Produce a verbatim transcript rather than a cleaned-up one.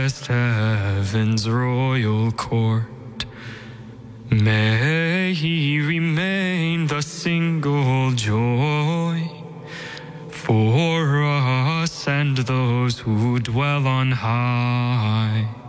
blessed heaven's royal court. May he remain the single joy for us and those who dwell on high.